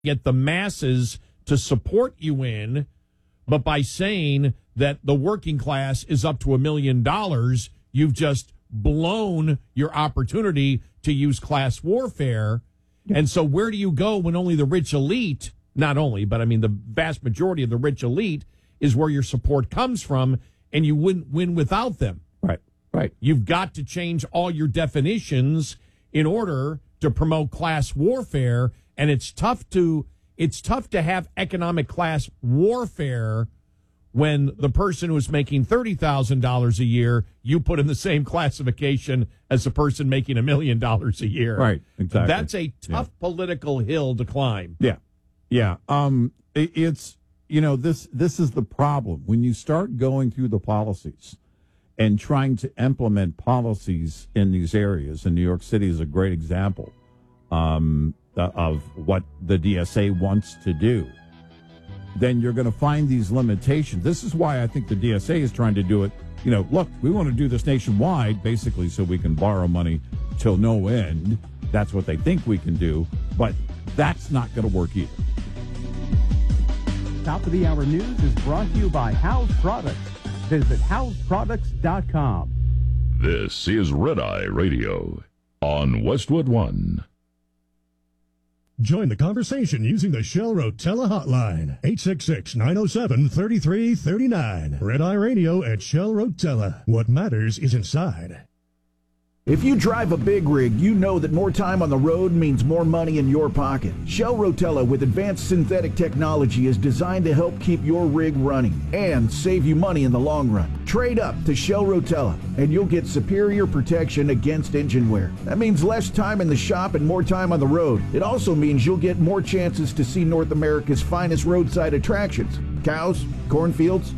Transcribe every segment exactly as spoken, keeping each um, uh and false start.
get the masses to support you in, but by saying that the working class is up to a million dollars, you've just blown your opportunity to use class warfare. And so where do you go when only the rich elite, not only, but I mean the vast majority of the rich elite is where your support comes from, and you wouldn't win without them. Right, right. You've got to change all your definitions in order to promote class warfare, and it's tough to it's tough to have economic class warfare when the person who's making thirty thousand dollars a year, you put in the same classification as the person making a million dollars a year. Right, exactly. That's a tough yeah. political hill to climb. Yeah, yeah. Um, it, it's, you know, this this is the problem. When you start going through the policies and trying to implement policies in these areas, and New York City is a great example um, of what the D S A wants to do, then you're going to find these limitations. This is why I think the D S A is trying to do it. You know, look, we want to do this nationwide, basically, so we can borrow money till no end. That's what they think we can do, but that's not going to work either. Top of the Hour News is brought to you by House Products. Visit house products dot com. This is Red Eye Radio on Westwood One. Join the conversation using the Shell Rotella hotline, eight six six, nine oh seven, three three three nine. Red Eye Radio at Shell Rotella. What matters is inside. If you drive a big rig, you know that more time on the road means more money in your pocket. Shell Rotella with advanced synthetic technology is designed to help keep your rig running and save you money in the long run. Trade up to Shell Rotella and you'll get superior protection against engine wear. That means less time in the shop and more time on the road. It also means you'll get more chances to see North America's finest roadside attractions. Cows, cornfields,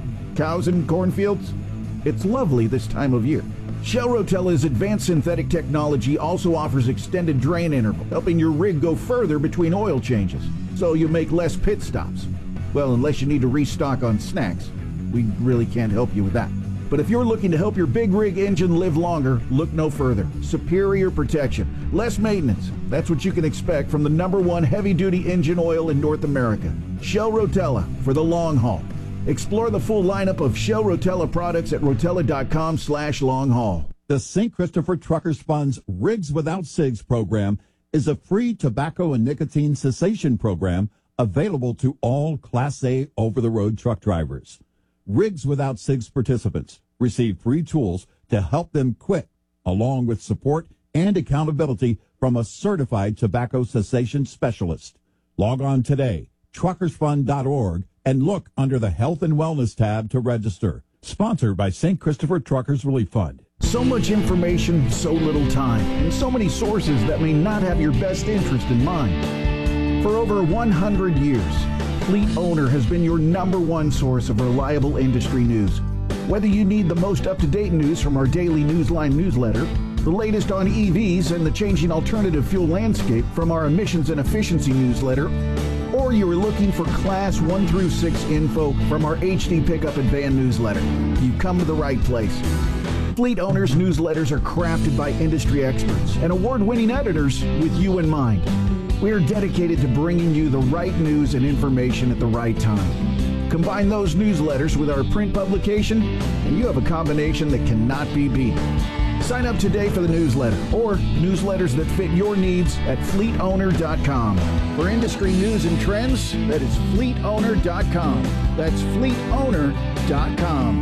cows and cornfields. It's lovely this time of year. Shell Rotella's advanced synthetic technology also offers extended drain interval, helping your rig go further between oil changes, so you make less pit stops. Well, unless you need to restock on snacks. We really can't help you with that. But if you're looking to help your big rig engine live longer, look no further. Superior protection, less maintenance. That's what you can expect from the number one heavy-duty engine oil in North America. Shell Rotella for the long haul. Explore the full lineup of Shell Rotella products at rotella.com slash long haul. The Saint Christopher Truckers Fund's Rigs Without Cigs program is a free tobacco and nicotine cessation program available to all Class A over-the-road truck drivers. Rigs Without Cigs participants receive free tools to help them quit, along with support and accountability from a certified tobacco cessation specialist. Log on today, truckers fund dot org, and look under the Health and Wellness tab to register. Sponsored by Saint Christopher Truckers Relief Fund. So much information, so little time, and so many sources that may not have your best interest in mind. For over one hundred years, Fleet Owner has been your number one source of reliable industry news. Whether you need the most up-to-date news from our daily Newsline newsletter, the latest on E Vs and the changing alternative fuel landscape from our emissions and efficiency newsletter, or you are looking for Class one through six info from our H D Pickup and Van newsletter, you've come to the right place. Fleet Owners newsletters are crafted by industry experts and award-winning editors with you in mind. We are dedicated to bringing you the right news and information at the right time. Combine those newsletters with our print publication, and you have a combination that cannot be beat. Sign up today for the newsletter or newsletters that fit your needs at fleet owner dot com. For industry news and trends, that is fleet owner dot com. That's fleet owner dot com.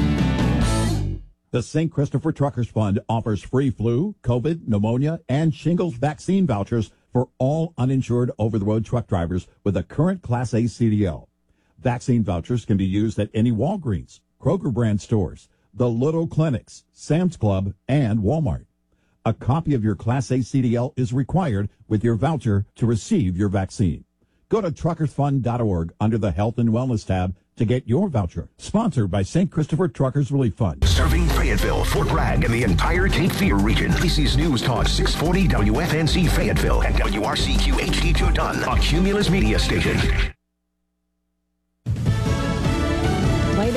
The Saint Christopher Truckers Fund offers free flu, COVID, pneumonia, and shingles vaccine vouchers for all uninsured over-the-road truck drivers with a current Class A C D L. Vaccine vouchers can be used at any Walgreens, Kroger brand stores, the Little Clinics, Sam's Club, and Walmart. A copy of your Class A C D L is required with your voucher to receive your vaccine. Go to truckers fund dot org under the Health and Wellness tab to get your voucher. Sponsored by Saint Christopher Truckers Relief Fund. Serving Fayetteville, Fort Bragg, and the entire Cape Fear region. This is News Talk six forty W F N C Fayetteville and W R C Q H D two Dunn, a Cumulus media station. Later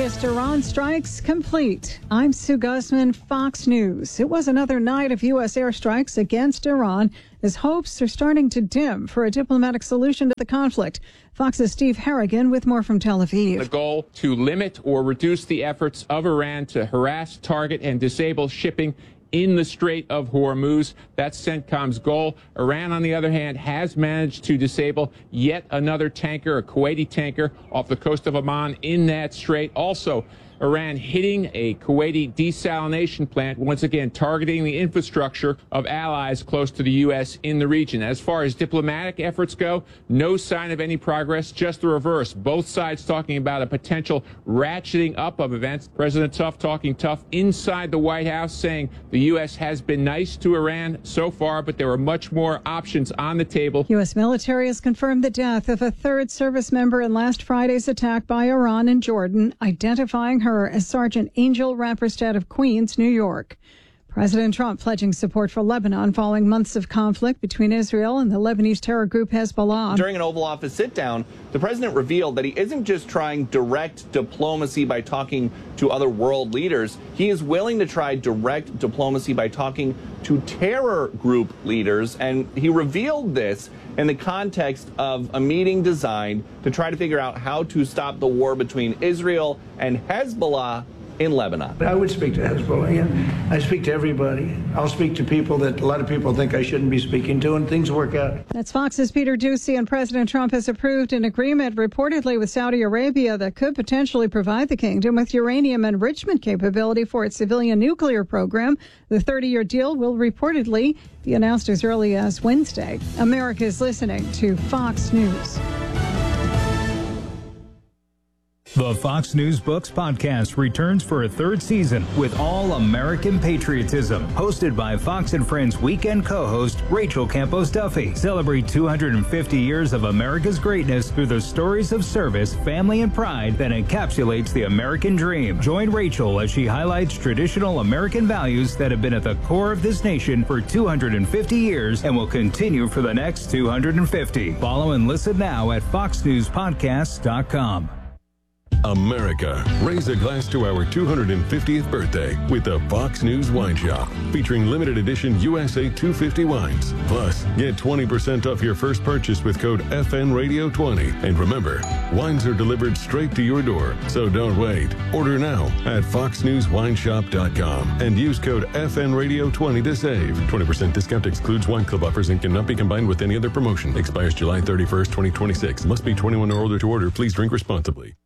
latest Iran strikes complete. I'm Sue Guzman, Fox News. It was another night of U S airstrikes against Iran as hopes are starting to dim for a diplomatic solution to the conflict. Fox's Steve Harrigan with more from Tel Aviv. The goal to limit or reduce the efforts of Iran to harass, target, and disable shipping in the Strait of Hormuz. That's CENTCOM's goal. Iran, on the other hand, has managed to disable yet another tanker, a Kuwaiti tanker, off the coast of Oman in that strait. Also, Iran hitting a Kuwaiti desalination plant, once again targeting the infrastructure of allies close to the U S in the region. As far as diplomatic efforts go, no sign of any progress, just the reverse. Both sides talking about a potential ratcheting up of events. President Tough talking tough inside the White House, saying the U S has been nice to Iran so far, but there are much more options on the table. U S military has confirmed the death of a third service member in last Friday's attack by Iran in Jordan, identifying her as Sergeant Angel Rapperstedt of Queens, New York. President Trump pledging support for Lebanon following months of conflict between Israel and the Lebanese terror group Hezbollah. During an Oval Office sit-down, the president revealed that he isn't just trying direct diplomacy by talking to other world leaders. He is willing to try direct diplomacy by talking to terror group leaders, and he revealed this in the context of a meeting designed to try to figure out how to stop the war between Israel and Hezbollah in Lebanon. I would speak to Hezbollah. Yeah. I speak to everybody. I'll speak to people that a lot of people think I shouldn't be speaking to, and things work out. That's Fox's Peter Doocy, and President Trump has approved an agreement reportedly with Saudi Arabia that could potentially provide the kingdom with uranium enrichment capability for its civilian nuclear program. The thirty-year deal will reportedly be announced as early as Wednesday. America is listening to Fox News. The Fox News Books podcast returns for a third season with all American patriotism. Hosted by Fox and Friends weekend co-host Rachel Campos Duffy. Celebrate two hundred fifty years of America's greatness through the stories of service, family, and pride that encapsulates the American dream. Join Rachel as she highlights traditional American values that have been at the core of this nation for two hundred fifty years and will continue for the next two hundred fifty. Follow and listen now at fox news podcasts dot com. America, raise a glass to our two hundred fiftieth birthday with the Fox News Wine Shop, featuring limited edition U S A two fifty wines. Plus, get twenty percent off your first purchase with code F N Radio twenty. And remember, wines are delivered straight to your door, so don't wait. Order now at fox news wine shop dot com and use code F N Radio twenty to save. twenty percent discount excludes wine club offers and cannot be combined with any other promotion. Expires July thirty-first, twenty twenty-six. Must be twenty-one or older to order. Please drink responsibly.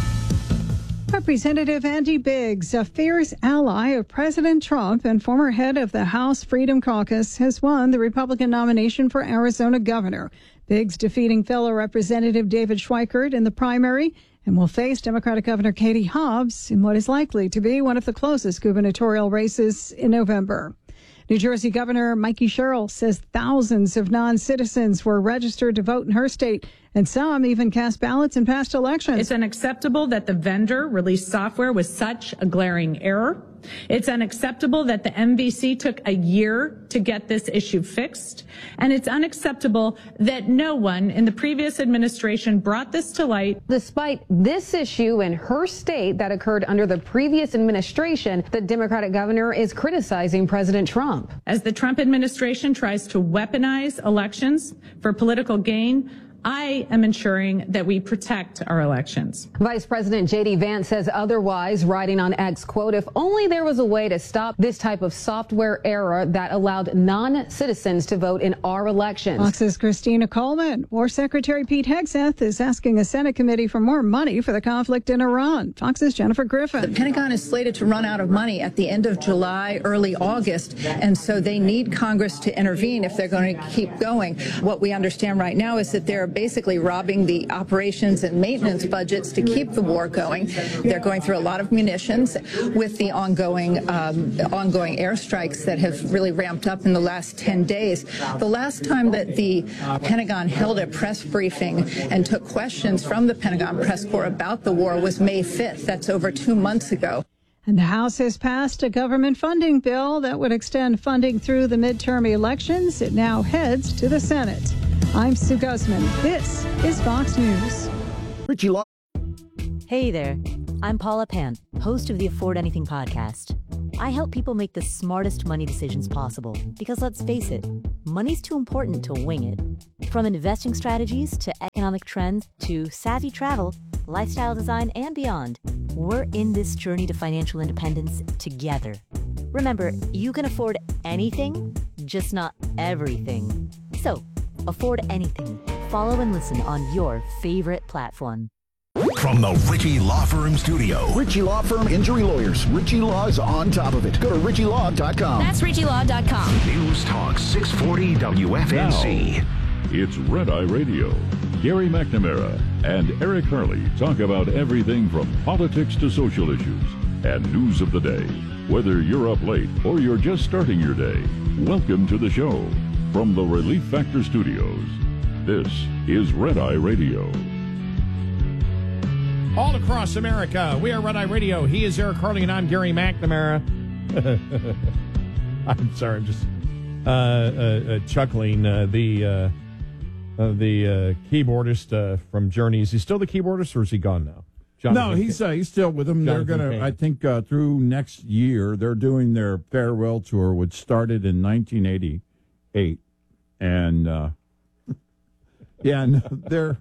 Representative Andy Biggs, a fierce ally of President Trump and former head of the House Freedom Caucus, has won the Republican nomination for Arizona governor. Biggs defeating fellow Representative David Schweikert in the primary and will face Democratic Governor Katie Hobbs in what is likely to be one of the closest gubernatorial races in November. New Jersey Governor Mikey Sherrill says thousands of non-citizens were registered to vote in her state, and some even cast ballots in past elections. It's unacceptable that the vendor released software with such a glaring error. It's unacceptable that the M V C took a year to get this issue fixed. And it's unacceptable that no one in the previous administration brought this to light. Despite this issue in her state that occurred under the previous administration, the Democratic governor is criticizing President Trump. As the Trump administration tries to weaponize elections for political gain, I am ensuring that we protect our elections. Vice President J D Vance says otherwise, writing on X, quote, if only there was a way to stop this type of software error that allowed non-citizens to vote in our elections. Fox's Christina Coleman. War Secretary Pete Hegseth is asking a Senate committee for more money for the conflict in Iran. Fox's Jennifer Griffin. The Pentagon is slated to run out of money at the end of July, early August, and so they need Congress to intervene if they're going to keep going. What we understand right now is that they're basically robbing the operations and maintenance budgets to keep the war going. They're going through a lot of munitions with the ongoing um, ongoing airstrikes that have really ramped up in the last ten days. The last time that the Pentagon held a press briefing and took questions from the Pentagon press corps about the war was May fifth. That's over two months ago. And the House has passed a government funding bill that would extend funding through the midterm elections. It now heads to the Senate. I'm Sue Guzman. This is Fox News. Richie Law. Hey there. I'm Paula Pan, host of the Afford Anything podcast. I help people make the smartest money decisions possible because, let's face it, money's too important to wing it. From investing strategies to economic trends to savvy travel, lifestyle design, and beyond, we're in this journey to financial independence together. Remember, you can afford anything, just not everything. So, afford anything. Follow and listen on your favorite platform. From the Ritchie Law Firm studio. Ritchie Law Firm Injury Lawyers. Ritchie Law is on top of it. Go to ritchie law dot com. That's ritchie law dot com. News Talk six forty W F N C. Now, it's Red Eye Radio. Gary McNamara and Eric Hurley talk about everything from politics to social issues and news of the day. Whether you're up late or you're just starting your day, welcome to the show. From the Relief Factor Studios, this is Red Eye Radio. All across America, we are Red Eye Radio. He is Eric Harley, and I'm Gary McNamara. I'm sorry, I'm just uh, uh, uh, chuckling. Uh, the uh, uh, the uh, keyboardist uh, from Journey, is he still the keyboardist, or is he gone now? Jonathan no, he's uh, he's still with them. Jonathan they're going to, I think, uh, through next year, they're doing their farewell tour, which started in nineteen eighty-eight. And, uh, yeah, no, they're...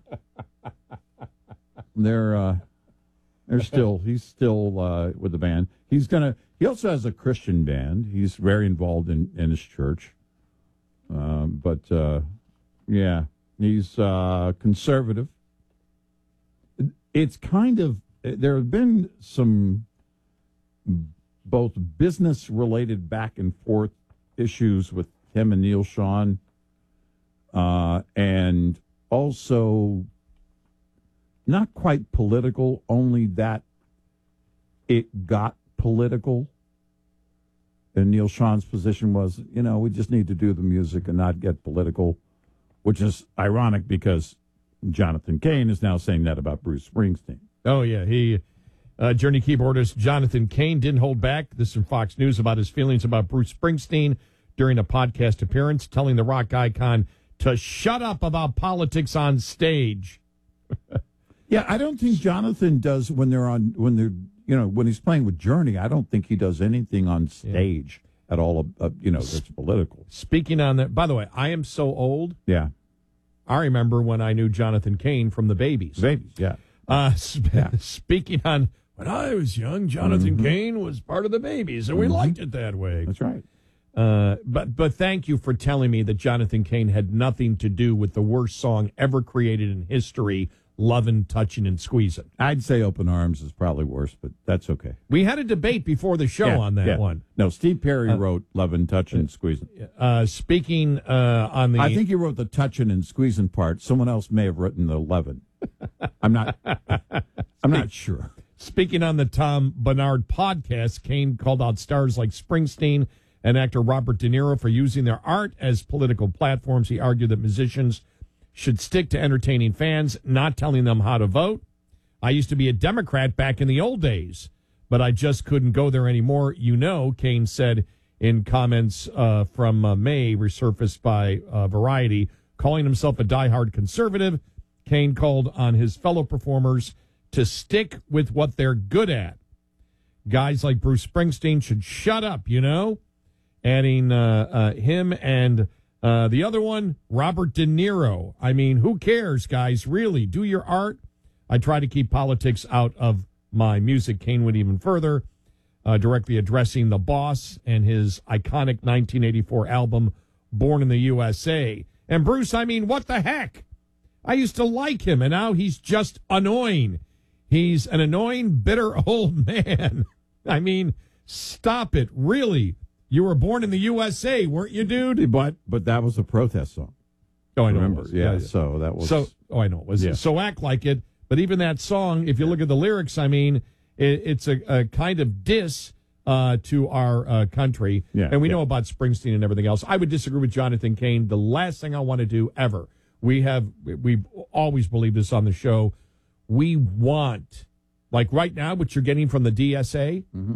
They're uh, they're still he's still uh, with the band. He's gonna. He also has a Christian band. He's very involved in, in his church. Uh, but uh, yeah, he's uh, conservative. It's kind of there have been some both business related back and forth issues with him and Neil Sean, uh, and also. Not quite political, only that it got political. And Neil Sean's position was, you know, we just need to do the music and not get political, which is ironic because Jonathan Cain is now saying that about Bruce Springsteen. Oh, yeah. He, uh, Journey keyboardist Jonathan Cain didn't hold back. This is from Fox News about his feelings about Bruce Springsteen during a podcast appearance, telling the rock icon to shut up about politics on stage. Yeah, I don't think Jonathan does when they're on when they're you know when he's playing with Journey. I don't think he does anything on stage yeah. at all. Uh, you know, that's political. Speaking on that, by the way, I am so old. Yeah, I remember when I knew Jonathan Cain from the Babies. Babies, yeah. Uh, sp- yeah. Speaking on when I was young, Jonathan mm-hmm. Cain was part of the Babies, and mm-hmm. we liked it that way. That's right. Uh, but but thank you for telling me that Jonathan Cain had nothing to do with the worst song ever created in history. Lovin', touching, and squeezing. I'd say Open Arms is probably worse, but that's okay. We had a debate before the show yeah, on that yeah. one. No, Steve Perry uh, wrote Lovin', Touchin', and Squeezing. Uh, speaking uh, on the... I think he wrote the touchin' and squeezing part. Someone else may have written the lovin'. I'm not I'm not sure. Speaking on the Tom Bernard podcast, Cain called out stars like Springsteen and actor Robert De Niro for using their art as political platforms. He argued that musicians should stick to entertaining fans, not telling them how to vote. I used to be a Democrat back in the old days, but I just couldn't go there anymore. You know, Cain said in comments uh, from uh, May, resurfaced by uh, Variety, calling himself a diehard conservative. Cain called on his fellow performers to stick with what they're good at. Guys like Bruce Springsteen should shut up, you know? Adding uh, uh, him and... Uh, the other one, Robert De Niro. I mean, who cares, guys? Really, do your art. I try to keep politics out of my music. Cain went even further, uh, directly addressing The Boss and his iconic nineteen eighty-four album, Born in the U S A. And Bruce, I mean, what the heck? I used to like him, and now he's just annoying. He's an annoying, bitter old man. I mean, stop it, really. You were born in the U S A, weren't you, dude? But but that was a protest song. Oh, I know. Remember? Yeah, yeah, so that was... So, oh, I know. It was, yeah. So act like it. But even that song, if you look at the lyrics, I mean, it, it's a, a kind of diss uh, to our uh, country. Yeah, and we yeah. know about Springsteen and everything else. I would disagree with Jonathan Cain. The last thing I want to do ever, we have, we've always believed this on the show, we want, like right now, what you're getting from the D S A, mm-hmm.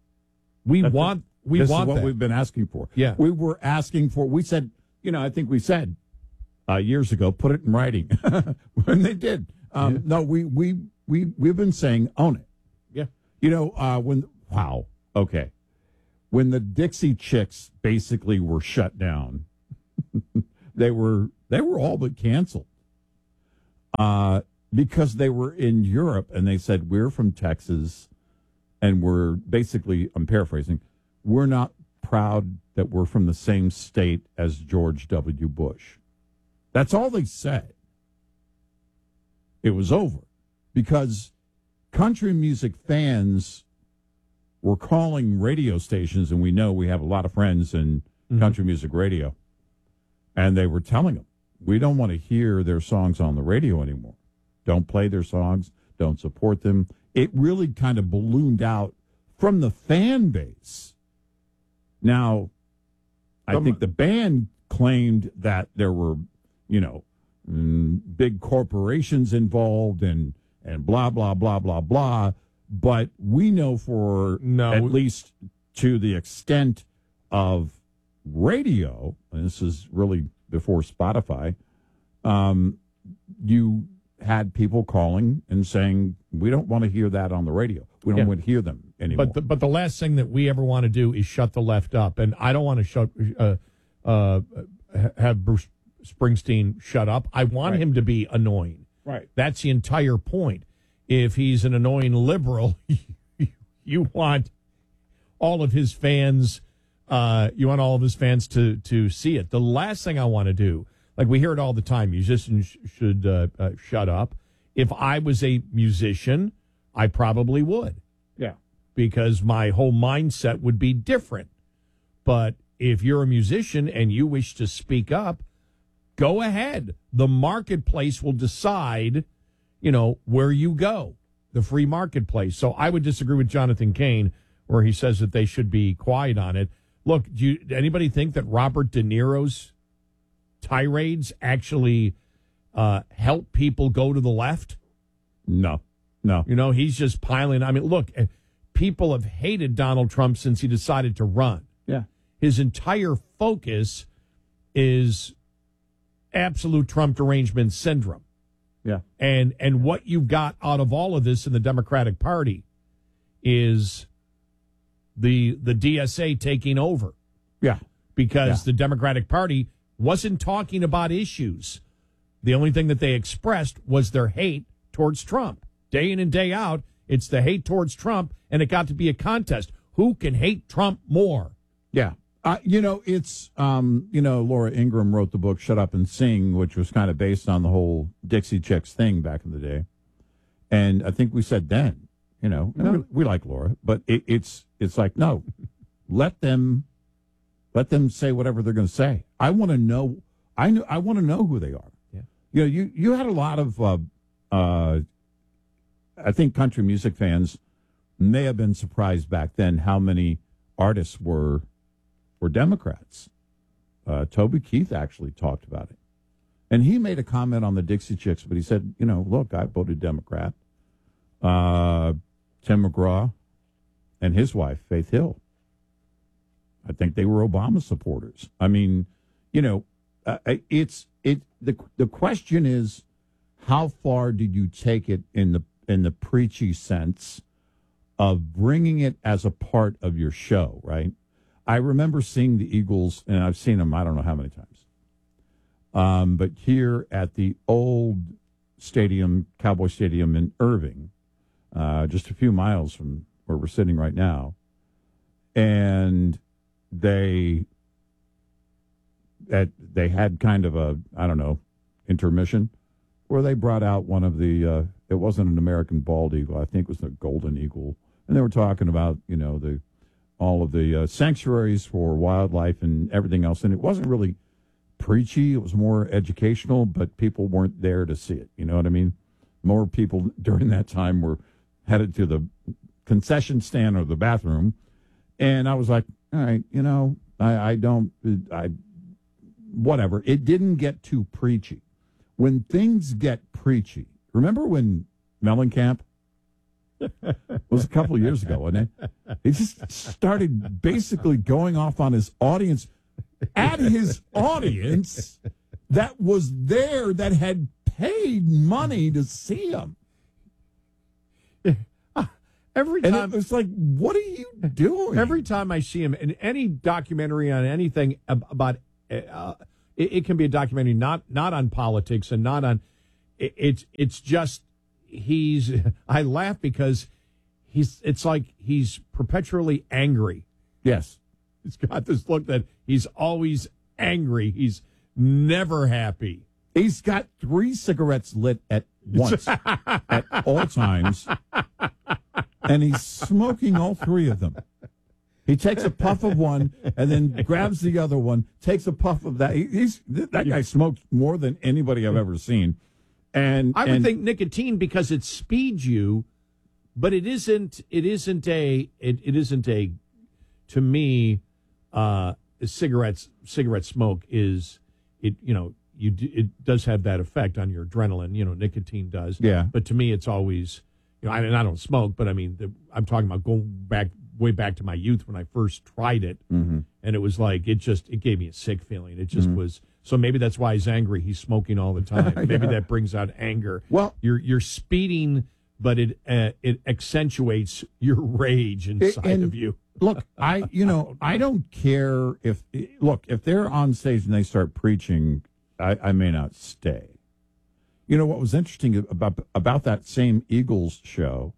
we That's want... We this want is what that. we've been asking for. Yeah. We were asking for, we said, you know, I think we said uh, years ago, put it in writing. And they did. Um, yeah. No, we, we, we, we've been saying, own it. Yeah. You know, uh, when, wow, okay. When the Dixie Chicks basically were shut down, they were they were all but canceled uh, because they were in Europe and they said, we're from Texas and we're basically, I'm paraphrasing, we're not proud that we're from the same state as George W. Bush. That's all they said. It was over because country music fans were calling radio stations, and we know we have a lot of friends in mm-hmm. country music radio, and they were telling them, we don't want to hear their songs on the radio anymore. Don't play their songs. Don't support them. It really kind of ballooned out from the fan base. Now, I think the band claimed that there were, you know, mm, big corporations involved and, and blah, blah, blah, blah, blah. But we know for no. at least to the extent of radio, and this is really before Spotify, um, you had people calling and saying, we don't want to hear that on the radio. We don't yeah. want to hear them anymore. But the, but the last thing that we ever want to do is shut the left up. And I don't want to shut, uh, uh, have Bruce Springsteen shut up. I want right. him to be annoying. Right. That's the entire point. If he's an annoying liberal, you want all of his fans, uh, you want all of his fans to to see it. The last thing I want to do, like we hear it all the time, musicians should uh, uh, shut up. If I was a musician, I probably would. Yeah. Because my whole mindset would be different. But if you're a musician and you wish to speak up, go ahead. The marketplace will decide, you know, where you go, the free marketplace. So I would disagree with Jonathan Cain, where he says that they should be quiet on it. Look, do you, anybody think that Robert De Niro's tirades actually uh, help people go to the left? No, no. You know, he's just piling. I mean, look, people have hated Donald Trump since he decided to run. Yeah. His entire focus is absolute Trump derangement syndrome. Yeah. And and what you got out of all of this in the Democratic Party is the the D S A taking over. Yeah. Because yeah. the Democratic Party wasn't talking about issues. The only thing that they expressed was their hate towards Trump. Day in and day out, it's the hate towards Trump, and it got to be a contest. Who can hate Trump more? Yeah. Uh, you know, it's, um, you know, Laura Ingraham wrote the book Shut Up and Sing, which was kind of based on the whole Dixie Chicks thing back in the day. And I think we said then, you know, no. we, we like Laura, but it, it's it's like, no, let them let them say whatever they're going to say. I want to know. I know. I want to know who they are. Yeah. You know, you, you had a lot of, uh, uh, I think country music fans may have been surprised back then how many artists were were Democrats. Uh, Toby Keith actually talked about it. And he made a comment on the Dixie Chicks, but he said, you know, look, I voted Democrat. Uh, Tim McGraw and his wife, Faith Hill. I think they were Obama supporters. I mean, you know, uh, it's it. The the question is, how far did you take it in the in the preachy sense of bringing it as a part of your show, right? I remember seeing the Eagles, and I've seen them I don't know how many times. Um, but here at the old stadium, Cowboy Stadium in Irving, uh, just a few miles from where we're sitting right now, and they at, they had kind of a, I don't know, intermission, where they brought out one of the, uh, it wasn't an American bald eagle, I think it was a golden eagle, and they were talking about, you know, the all of the uh, sanctuaries for wildlife and everything else. And it wasn't really preachy. It was more educational, but people weren't there to see it. You know what I mean? More people during that time were headed to the concession stand or the bathroom. And I was like, all right, you know, I, I don't, I, whatever. It didn't get too preachy. When things get preachy, remember when Mellencamp, it was a couple of years ago, wasn't it? He just started basically going off on his audience, at his audience that was there, that had paid money to see him. Every and time it was like, what are you doing? Every time I see him in any documentary on anything about, uh, it, it can be a documentary not not on politics and not on. It, it's it's just he's. I laugh because he's. It's like he's perpetually angry. Yes, he's got this look that he's always angry. He's never happy. He's got three cigarettes lit at once at all times. And he's smoking all three of them. He takes a puff of one and then grabs the other one, takes a puff of that. He, he's that guy smokes more than anybody I've ever seen. And I would and, think nicotine because it speeds you, but it isn't. It isn't a. It, it isn't a. To me, uh, cigarettes. Cigarette smoke is. It you know you. Do, it does have that effect on your adrenaline. You know, nicotine does. Yeah. But to me, it's always. You know, I, and I don't smoke, but I mean, the, I'm talking about going back way back to my youth when I first tried it, mm-hmm. and it was like it just it gave me a sick feeling. It just Mm-hmm. was. So maybe that's why he's angry. He's smoking all the time. Maybe Yeah. that brings out anger. Well, you're you're speeding, but it uh, it accentuates your rage inside and of you. Look, I you know I don't care if look if they're on stage and they start preaching, I, I may not stay. You know what was interesting about about that same Eagles show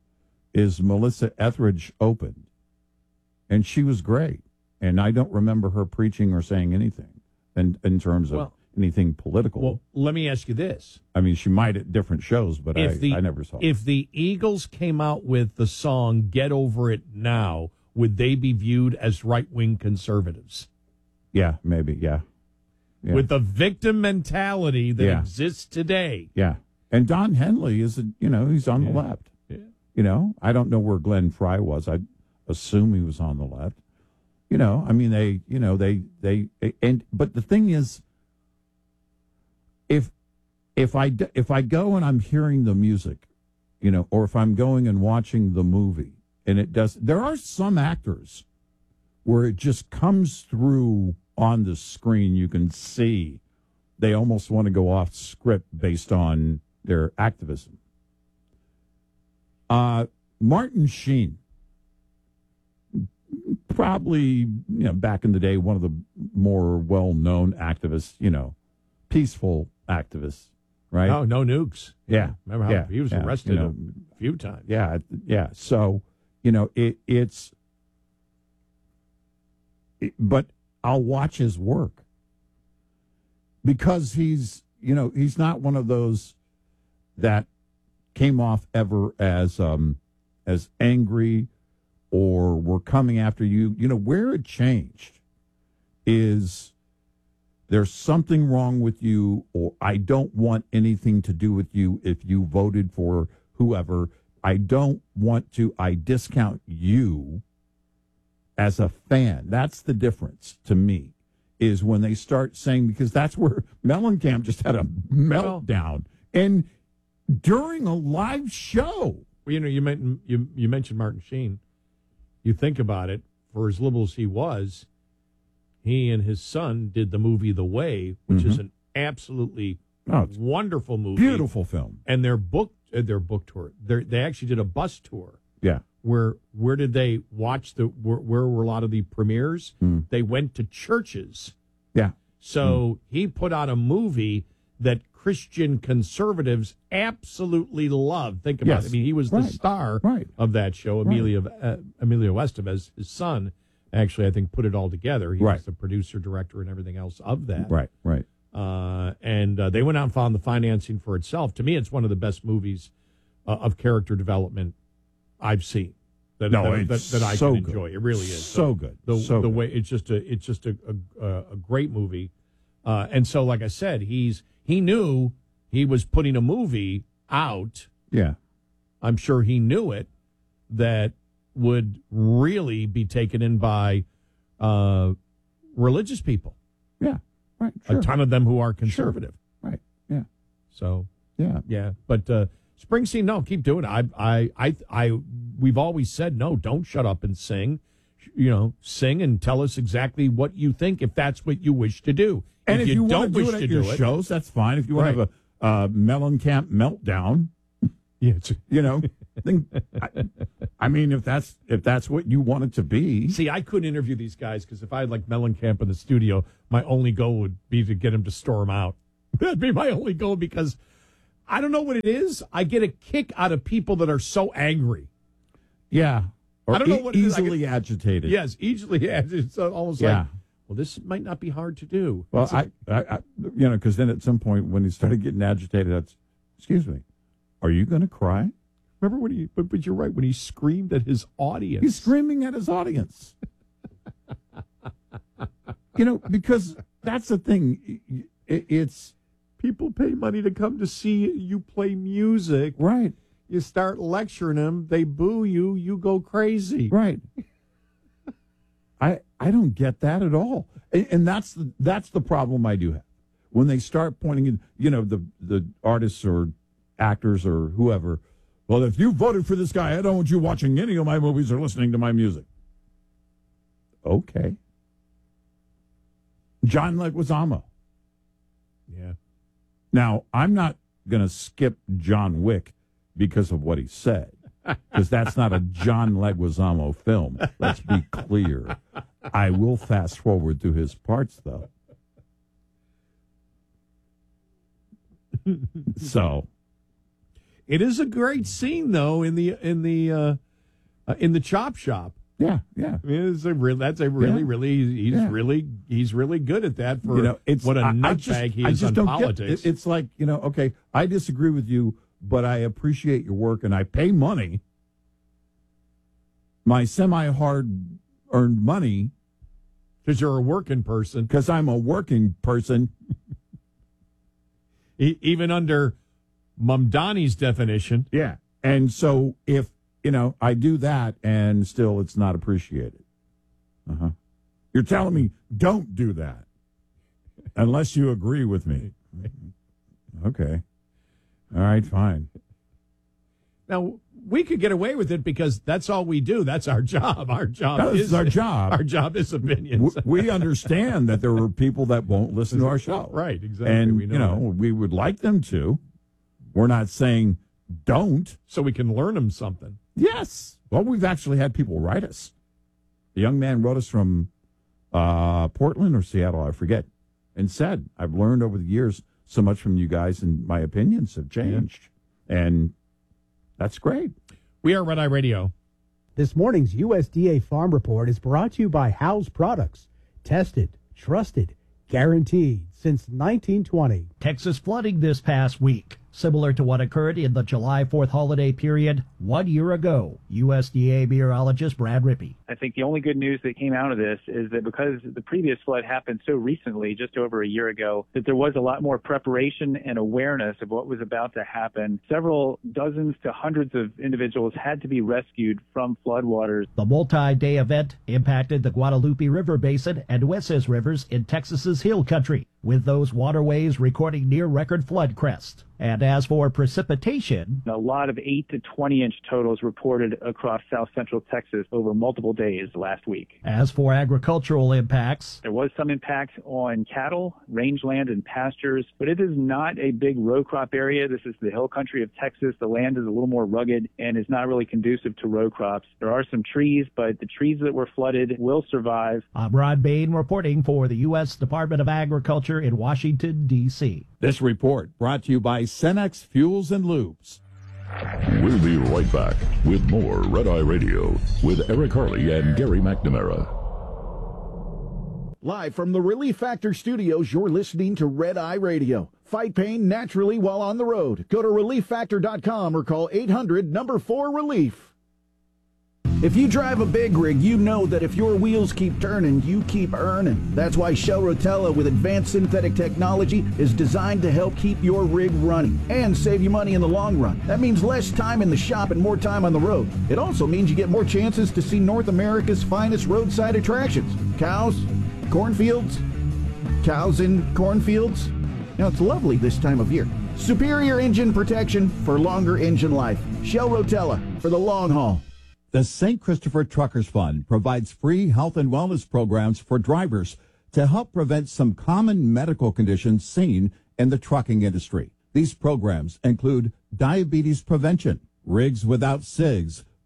is Melissa Etheridge opened, and she was great, and I don't remember her preaching or saying anything in in terms of Well- anything political. Well, let me ask you this: I mean, she might at different shows, but I, if the I never saw it. if the Eagles came out with the song "Get Over It Now," would they be viewed as right wing conservatives? Yeah, maybe. Yeah. Yeah. With the victim mentality that Yeah. exists today. Yeah. And Don Henley is, a, you know, he's on the left. Yeah. You know, I don't know where Glenn Fry was. I assume he was on the left. You know, I mean, they, you know, they, they, and, but the thing is, if, if I, d- if I go and I'm hearing the music, you know, or if I'm going and watching the movie and it does, there are some actors where it just comes through on the screen. You can see they almost want to go off script based on their activism. Uh, Martin Sheen, probably, you know, back in the day, one of the more well-known activists, you know, peaceful activists, right? No, no nukes. Yeah. Remember how yeah, he was yeah, arrested you know, a few times. Yeah, yeah. So, you know, it, it's, it, but I'll watch his work because he's, you know, he's not one of those that came off ever as, um, as angry or were coming after you. You know, where it changed is there's something wrong with you, or I don't want anything to do with you if you voted for whoever. I don't want to, I discount you as a fan. That's the difference to me, is when they start saying, because that's where Mellencamp just had a meltdown. And during a live show. Well, you know, you, meant, you, you mentioned Martin Sheen. You think about it, for as liberal as he was, he and his son did the movie The Way, which Mm-hmm. is an absolutely Oh, it's wonderful movie. Beautiful film. And their book, uh, their book tour, they they actually did a bus tour. Yeah. Where where did they watch the where, where were a lot of the premieres? Mm. They went to churches. Yeah. So he put out a movie that Christian conservatives absolutely loved. Think about Yes. it. I mean, he was Right. the star Right. of that show. Emilio uh, Emilio Estevez, his son, actually, I think, put it all together. He Right. was the producer, director, and everything else of that. Right, right. Uh, and uh, they went out and found the financing for itself. To me, it's one of the best movies uh, of character development I've seen. That, No, that, that, it's that I so can good. enjoy. It really is So good. The, So the good. way it's just a it's just a a, a great movie. Uh, and so, like I said, he's he knew he was putting a movie out. Yeah. I'm sure he knew it, that would really be taken in by uh, religious people. Yeah. Right. Sure. A ton of them who are conservative. Right. Yeah. So Yeah. yeah, but uh, Springsteen, no, keep doing it. I, I, I, I, we've always said no. Don't shut up and sing. You know, sing and tell us exactly what you think if that's what you wish to do. And if, you, don't want to do wish it to at your do it, shows, that's fine. If you want to have a uh, Mellencamp meltdown, yeah, it's, you know, then I, I mean, if that's if that's what you want it to be. See, I couldn't interview these guys because if I had like Mellencamp in the studio, my only goal would be to get him to storm out. That'd be my only goal because I don't know what it is. I get a kick out of people that are so angry. Yeah. Or I don't know e- what it is. easily I get, agitated. Yes, easily agitated. It's almost yeah. like, well, this might not be hard to do. Well, It's I, a- I, I, you know, because then at some point when he started getting agitated, that's, excuse me, are you going to cry? Remember when he, but, but you're right, when he screamed at his audience. He's screaming at his audience. You know, because that's the thing. It, it's people pay money to come to see you play music. Right. You start lecturing them, they boo you, you go crazy. Right. I I don't get that at all. And, and that's the, that's the problem I do have. When they start pointing in, you know, the, the artists or actors or whoever, well, if you voted for this guy, I don't want you watching any of my movies or listening to my music. Okay. John Leguizamo. Yeah. Now, I'm not going to skip John Wick because of what he said, because that's not a John Leguizamo film. Let's be clear. I will fast forward through his parts, though. So, it is a great scene, though, in the in the uh, uh, in the chop shop. Yeah, yeah. I mean, it's a real. That's a really, Yeah. really. He's Yeah. really. He's really good at that. For you know, it's what a I- I just- nutbag he I is just on don't politics. Get, it- it's like, you know, okay, I disagree with you, but I appreciate your work and I pay money, my semi-hard earned money, because you're a working person. Because I'm a working person. E- even under Mamdani's definition. Yeah. And so if, you know, I do that and still it's not appreciated. Uh-huh. You're telling me don't do that unless you agree with me. Okay. All right, fine. Now, we could get away with it because that's all we do. That's our job. Our job That is is our job. Our job is opinions. W- We understand that there are people that won't listen to our show. Right, exactly. And, We know you know, that. we would like them to. We're not saying don't. So we can learn them something. Yes. Well, we've actually had people write us. A young man wrote us from uh, Portland or Seattle, I forget, and said, I've learned over the years so much from you guys and my opinions have changed. And that's great. We are Red Eye Radio. This morning's U S D A Farm Report is brought to you by House Products. Tested, trusted, guaranteed since nineteen twenty. Texas flooding this past week, similar to what occurred in the July fourth holiday period one year ago. U S D A meteorologist Brad Rippey. I think the only good news that came out of this is that because the previous flood happened so recently, just over a year ago, that there was a lot more preparation and awareness of what was about to happen. Several dozens to hundreds of individuals had to be rescued from floodwaters. The multi-day event impacted the Guadalupe River Basin and Nueces Rivers in Texas's Hill Country, with those waterways recording near-record flood crest. And as for precipitation, A lot of eight to twenty inch totals reported across south central Texas over multiple days last week. as for agricultural impacts, There was some impact on cattle, rangeland, and pastures, but it is not a big row crop area. This is the hill country of Texas. The land is a little more rugged and is not really conducive to row crops. There are some trees, but the trees that were flooded will survive. I'm Rod Bain reporting for the U S Department of Agriculture in Washington, D C This report brought to you by Cenex Fuels and Lubes. We'll be right back with more Red Eye Radio with Eric Harley and Gary McNamara. Live from the Relief Factor Studios, you're listening to Red Eye Radio. Fight pain naturally while on the road. Go to relief factor dot com or call eight hundred number four relief. If you drive a big rig, you know that if your wheels keep turning, you keep earning. That's why Shell Rotella with advanced synthetic technology is designed to help keep your rig running and save you money in the long run. That means less time in the shop and more time on the road. It also means you get more chances to see North America's finest roadside attractions. Cows, cornfields, cows in cornfields. Now, it's lovely this time of year. Superior engine protection for longer engine life. Shell Rotella for the long haul. The Saint Christopher Truckers Fund provides free health and wellness programs for drivers to help prevent some common medical conditions seen in the trucking industry. These programs include diabetes prevention, rigs without cigs,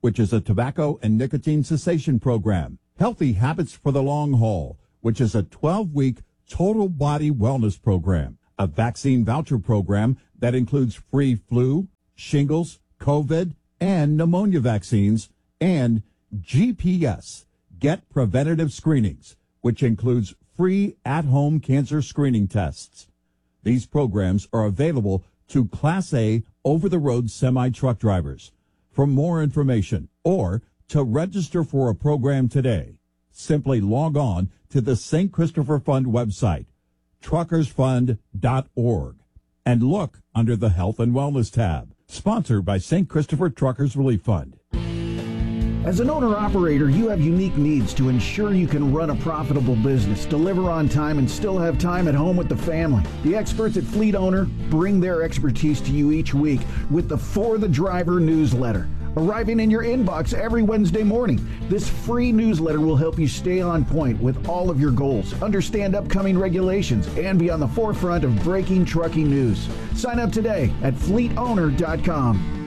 which is a tobacco and nicotine cessation program. Healthy Habits for the Long Haul, which is a twelve-week total body wellness program. A vaccine voucher program that includes free flu, shingles, COVID, and pneumonia vaccines, and G P S, Get Preventative Screenings, which includes free at-home cancer screening tests. These programs are available to Class A over-the-road semi-truck drivers. For more information or to register for a program today, simply log on to the Saint Christopher Fund website, truckers fund dot org, and look under the Health and Wellness tab. Sponsored by Saint Christopher Truckers Relief Fund. As an owner-operator, you have unique needs to ensure you can run a profitable business, deliver on time, and still have time at home with the family. The experts at Fleet Owner bring their expertise to you each week with the For the Driver newsletter, arriving in your inbox every Wednesday morning. This free newsletter will help you stay on point with all of your goals, understand upcoming regulations, and be on the forefront of breaking trucking news. Sign up today at fleet owner dot com.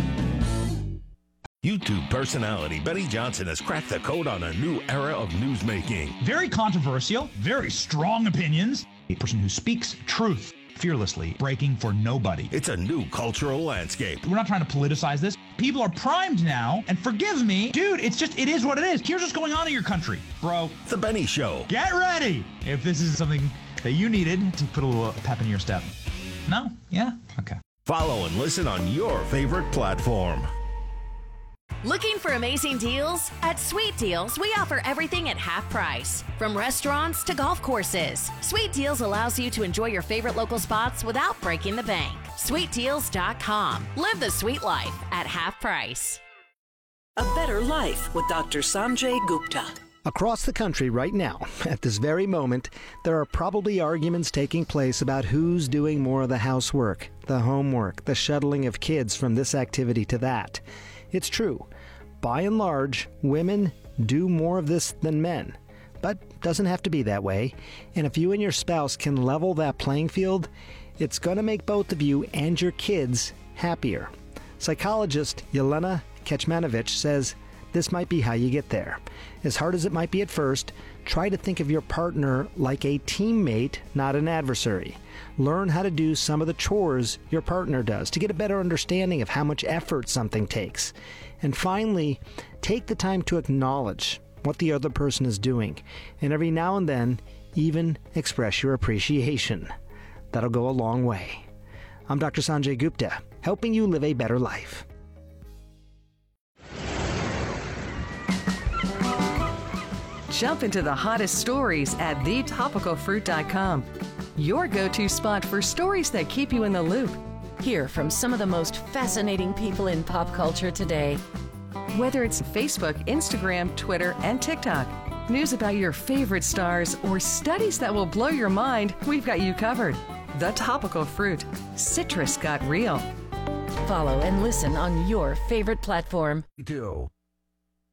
YouTube personality Benny Johnson has cracked the code on a new era of newsmaking. Very controversial, very strong opinions. A person who speaks truth fearlessly, breaking for nobody. It's a new cultural landscape. We're not trying to politicize this. People are primed now, and forgive me, dude, it's just, it is what it is. Here's what's going on in your country, bro. The Benny Show. Get ready if this is something that you needed to put a little pep in your step. No? Yeah? Okay. Follow and listen on your favorite platform. Looking for amazing deals? At Sweet Deals, we offer everything at half price. From restaurants to golf courses, Sweet Deals allows you to enjoy your favorite local spots without breaking the bank. sweet deals dot com. Live the sweet life at half price. A Better Life with Doctor Sanjay Gupta. Across the country right now, at this very moment, there are probably arguments taking place about who's doing more of the housework, the homework, the shuttling of kids from this activity to that. It's true. By and large, women do more of this than men. But doesn't have to be that way. And if you and your spouse can level that playing field, it's going to make both of you and your kids happier. Psychologist Yelena Kecmanovic says this might be how you get there. As hard as it might be at first, try to think of your partner like a teammate, not an adversary. Learn how to do some of the chores your partner does to get a better understanding of how much effort something takes. And finally, take the time to acknowledge what the other person is doing, and every now and then, even express your appreciation. That'll go a long way. I'm Doctor Sanjay Gupta, helping you live a better life. Jump into the hottest stories at the topical fruit dot com. Your go-to spot for stories that keep you in the loop. Hear from some of the most fascinating people in pop culture today. Whether it's Facebook, Instagram, Twitter, and TikTok, news about your favorite stars, or studies that will blow your mind, we've got you covered. The Topical Fruit. Citrus got real. Follow and listen on your favorite platform. Two.